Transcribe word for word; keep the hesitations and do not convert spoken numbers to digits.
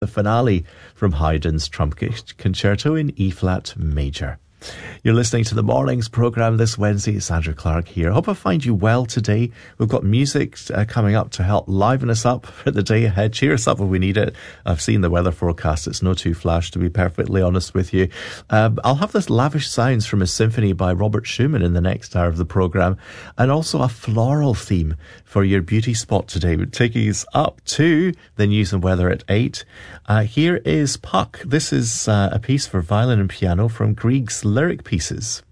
the finale from Haydn's Trumpet Concerto in E-flat major. You're listening to the Mornings programme this Wednesday. It's Andrew Clark here. Hope I find you well today. We've got music uh, coming up to help liven us up for the day ahead. Cheer us up when we need it. I've seen the weather forecast. It's no too flash, to be perfectly honest with you. Um, I'll have this lavish sounds from a symphony by Robert Schumann in the next hour of the programme, and also a floral theme for your beauty spot today. We're taking us up to the news and weather at eight. Uh, here is Puck. This is uh, a piece for violin and piano from Grieg's Lyric Pieces.